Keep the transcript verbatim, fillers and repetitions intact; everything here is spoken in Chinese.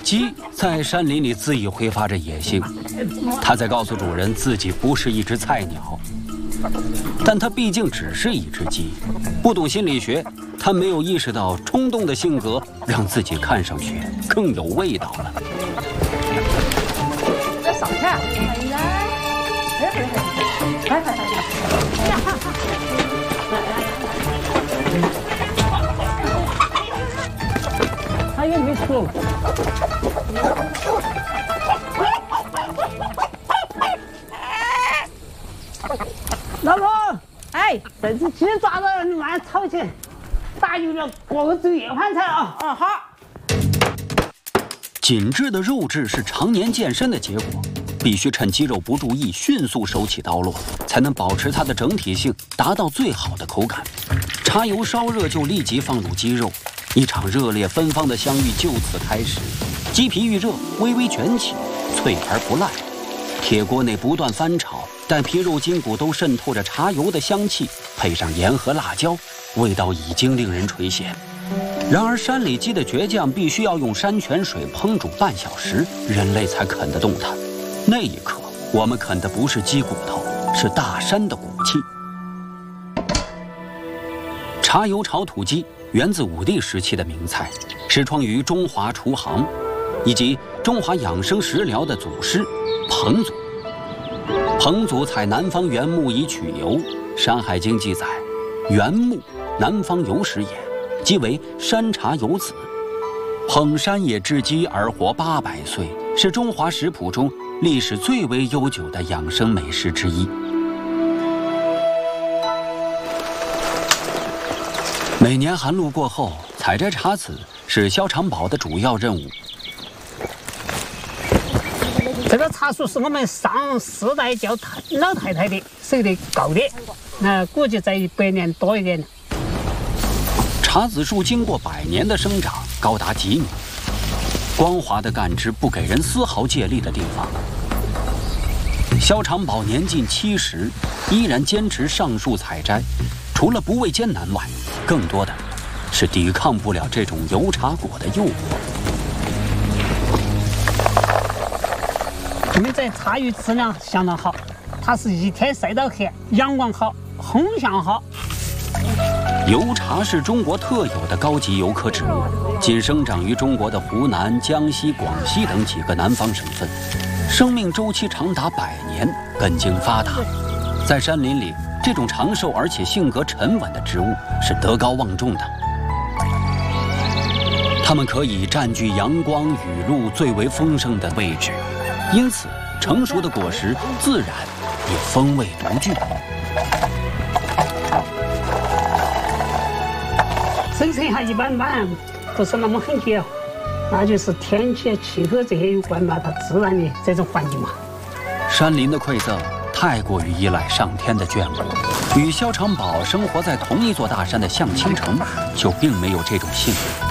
鸡在山林里恣意挥发着野性，它在告诉主人自己不是一只菜鸟。但它毕竟只是一只鸡，不懂心理学，它没有意识到冲动的性格让自己看上去更有味道了。 这少钱？来来来来来来。 他又没说。老婆，哎，这只鸡抓到了，你马上炒起，打油了，过后煮夜饭菜啊！啊好。 紧致的肉质是常年健身的结果，必须趁鸡肉不注意，迅速收起刀落，才能保持它的整体性，达到最好的口感。茶油烧热就立即放入鸡肉。 一场热烈芬芳的相遇就此开始，鸡皮预热，微微卷起，脆而不烂。铁锅内不断翻炒，待皮肉筋骨都渗透着茶油的香气，配上盐和辣椒，味道已经令人垂涎。然而，山里鸡的倔强必须要用山泉水烹煮半小时，人类才啃得动它。那一刻，我们啃的不是鸡骨头，是大山的骨气。茶油炒土鸡。 源自武帝时期的名菜，始创于中华厨行，以及中华养生食疗的祖师彭祖。彭祖采南方原木以取油，《山海经》记载，原木南方有始也，即为山茶有子。捧山野之鸡而活八百岁，是中华食谱中历史最为悠久的养生美食之一。 每年寒露过后，采摘茶籽是萧长宝的主要任务。 这个茶树是我们上世代叫老太太的守得高的，那估计在一百年多一点。 茶籽树经过百年的生长，高达几米，光滑的干枝不给人丝毫借力的地方。萧长宝年近七十，依然坚持上树采摘，除了不畏艰难外。 更多的是抵抗不了这种油茶果的诱惑。 我们这茶叶质量相当好，它是一天晒到黑，阳光好，烘香好。 油茶是中国特有的高级油科植物，仅生长于中国的湖南、江西、广西等几个南方省份，生命周期长达百年，根茎发达，在山林里。 这种长寿而且性格沉稳的植物是德高望重的，它们可以占据阳光雨露最为丰盛的位置，因此成熟的果实自然也风味独具。 生存还一般般，不是那么很结合，那就是天气、气候这些有关吧，它自然的这种环境嘛。 山林的馈赠。 太过于依赖上天的眷顾，与萧长宝生活在同一座大山的向倾城就并没有这种幸运。